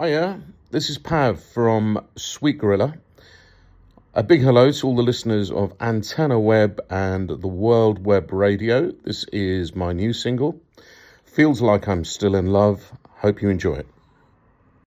Hiya, this is Pav from Sweet Gorilla. A big hello to all the listeners of Antenna Web and the World Web Radio. This is my new single. Feels like I'm still in love. Hope you enjoy it.